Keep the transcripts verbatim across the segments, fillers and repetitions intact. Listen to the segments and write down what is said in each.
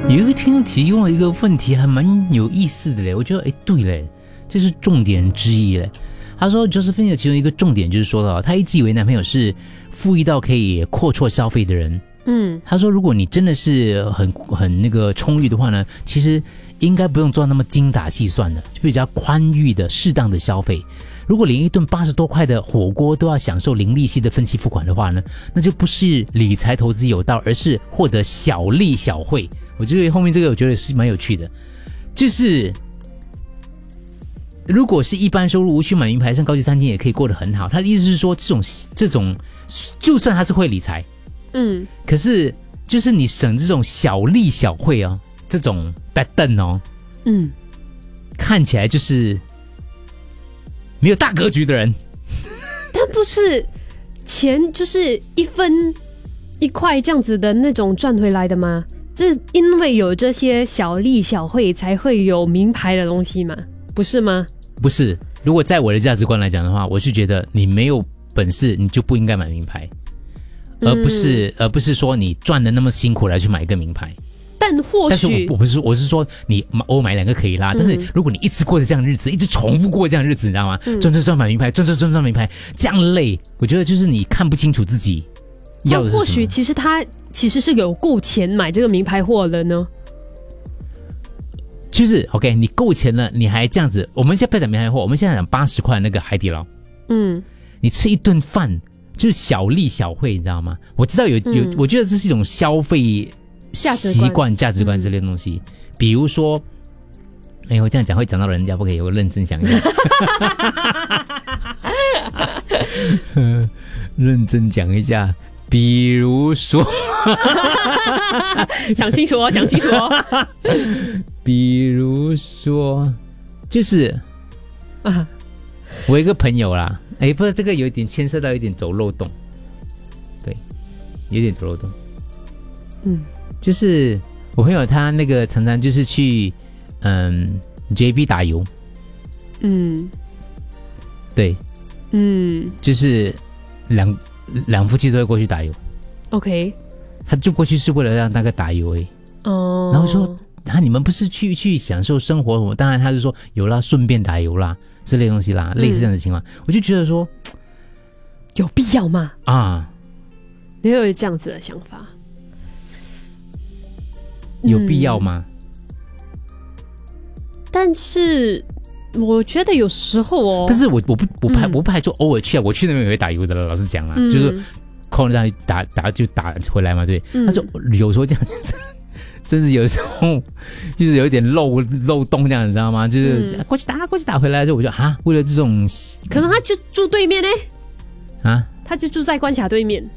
有一个听众提供了一个问题，还蛮有意思的嘞。我觉得，哎，对嘞，这是重点之一嘞。他说 ，Josephine 的其中一个重点就是说到，他一直以为男朋友是富裕到可以阔绰消费的人。 嗯， 他说，如果你真的是很很那个充裕的话呢，其实应该不用做那么精打细算的，就比较宽裕的、适当的消费。如果连一顿八十多块的火锅都要享受零利息的分期付款的话呢，那就不是理财投资有道，而是获得小利小惠。我觉得后面这个我觉得是蛮有趣的，就是如果是一般收入无需买名牌，上高级餐厅也可以过得很好。他的意思是说，这种这种就算他是会理财， 嗯， 可是就是你省这种小利小惠哦，这种 bad 凳哦， 嗯， 看起来就是没有大格局的人。 但不是钱就是一分一块这样子的那种赚回来的吗？就是因为有这些小利小惠才会有名牌的东西嘛，不是吗？ 不是，如果在我的价值观来讲的话，我是觉得你没有本事，你就不应该买名牌，而不是、嗯、而不是说你赚的那么辛苦来去买一个名牌。 但或许， 但是 我, 我不是，我是说你偶尔买两个可以啦、嗯。但是如果你一直过着这样的日子，一直重复过这样的日子，你知道吗？赚赚赚买名牌，赚赚赚赚名牌，这样累，我觉得就是你看不清楚自己要的是什么。 或许其实他其实是有够钱买这个名牌货的呢。 就是 OK， 你够钱了，你还这样子。我们现在不要讲名牌货，我们现在讲八十块那个海底捞。 嗯， 你吃一顿饭就是小利小惠，你知道吗？我知道有有、嗯，我觉得这是一种消费习惯、價值觀之類的東西，嗯、比如說，哎，我這樣講會講到人家，不可以，我認真講一下，認真講一下，比如說， 講清楚哦，講清楚哦， 比如說，就是啊，我一個朋友啦，哎，不是這個有點牽涉到一點走漏洞，對，有點走漏洞， 嗯。 就是我朋友他那个常常就是去嗯 J B 打油， 嗯， 对， 嗯， 就是两两夫妻都会过去打油 ，OK， 他就过去是为了让那个打油而已， 哦， 然后说啊你们不是去去享受生活什么？当然他是说有啦，顺便打油啦这类东西啦，嗯、类似这样的情况，我就觉得说有必要吗？ 啊， 你有这样子的想法？ 有必要吗、 嗯？但是我觉得有时候哦， 但是我我不我不排、嗯、我不排除偶尔去啊，我去那边也会打油的了。老实讲啦、嗯，就是扣了打打就打回来嘛，对。嗯、但是有时候这样，甚至有时候就是有一点漏漏洞这样，你知道吗？就是、嗯、过去打过去打回来之后，我就啊，为了这种， 可能他就住对面呢， 啊， 他就住在关卡对面，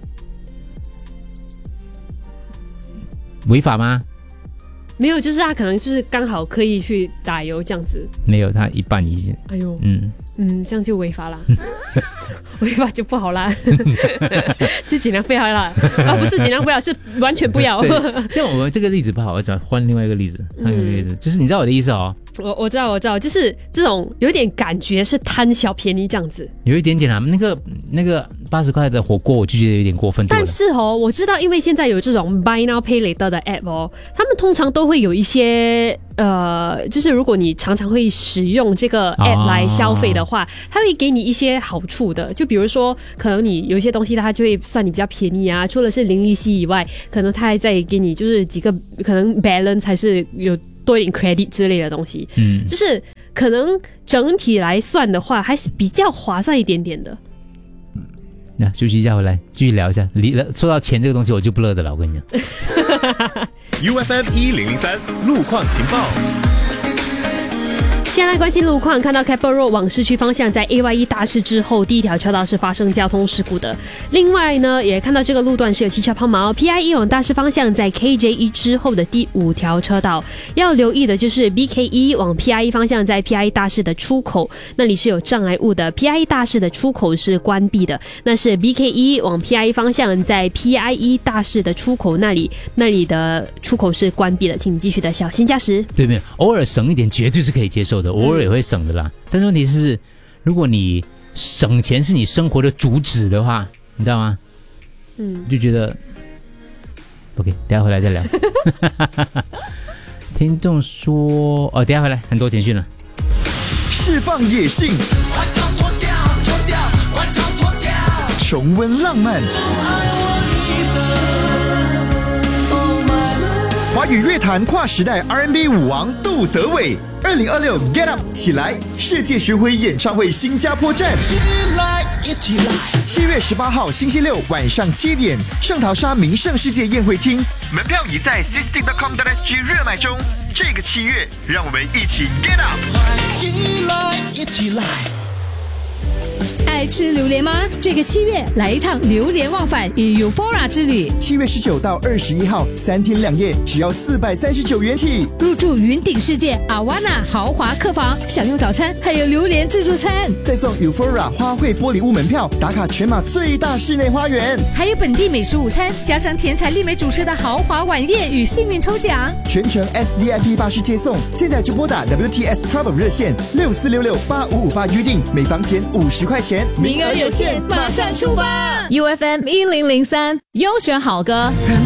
违法吗？ 没有，就是他可能就是刚好可以去打油这样子。 没有，他一半一线。 哎呦， 嗯嗯，这样就违法啦，违法就不好啦，就尽量不要啦。啊，不是尽量不要，是完全不要。 这样我们这个例子不好，我想换另外一个例子，换一个例子，嗯、就是你知道我的意思哦。 我我知道我知道，就是这种有点感觉是贪小便宜这样子， 有一点点啊。那个那个八十块的火锅，我就觉得有点过分。 但是哦，我知道，因为现在有这种 Buy Now Pay Later 的 app 哦，他们通常都会有一些呃，就是如果你常常会使用这个 app 来消费的话，它、哦、会给你一些好处的。就比如说，可能你有一些东西它就会算你比较便宜啊，除了是零利息以外，可能它还在给你就是几个可能 balance 还是有多一点 credit 之类的东西， 嗯， 就是可能整体来算的话，还是比较划算一点点的。 那、啊、休息一下，回来继续聊一下。说到钱这个东西，我就不乐得了，我跟你讲。 U F M 一零零三路况情报。 先来关心路况，看到 Keppel Road 往市区方向在 A Y E 大事之后，第一条车道是发生交通事故的。另外呢，也看到这个路段是有汽车抛锚 ，P I E 往大事方向在 K J E 之后的第五条车道。要留意的就是 B K E 往 P I E 方向在 P I E 大事的出口那里是有障碍物的 ，P I E 大事的出口是关闭的。那是 B K E 往 P I E 方向在 P I E 大事的出口那里，那里的出口是关闭的，请继续的小心驾驶。 对没有？偶尔省一点绝对是可以接受的。偶尔也会省的啦，但是问题是，如果你省钱是你生活的主旨的话，你知道吗？ 嗯， 就觉得 OK， 等一下回来再聊。 听众说，哦，等一下回来，很多简讯了。 释放野性，重温浪漫，华语乐坛跨时代 R and B 舞王杜德伟，二零二六 Get Up 起来世界巡回演唱会新加坡站，七月十八号星期六晚上七点，圣淘沙名胜世界宴会厅，门票已在 sisting dot com dot s g 热卖中。这个七月，让我们一起 Get Up！ 一来一起来。 爱吃榴莲吗？这个七月来一趟榴莲忘返与 Euphoria 之旅。 七月十九到二十一号，三天两夜，只要四百三十九元起。 入住云顶世界阿瓦纳豪华客房，享用早餐，还有榴莲自助餐， 再送 Euphoria 花卉玻璃屋门票，打卡全马最大室内花园， 还有本地美食午餐，加上甜彩丽美主持的豪华晚宴与幸运抽奖， 全程 S V I P 巴士接送。现在就拨打 W T S Travel 热线六四六六八五五八预定，每房减五十块钱。 名额有限，马上出发 ！U F M 一零零三优选好歌。